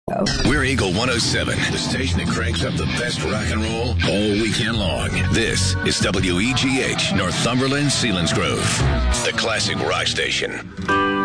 We're Eagle 107, the station that cranks up the best rock and roll all weekend long. This is WEGH, Northumberland, Selinsgrove, the classic rock station.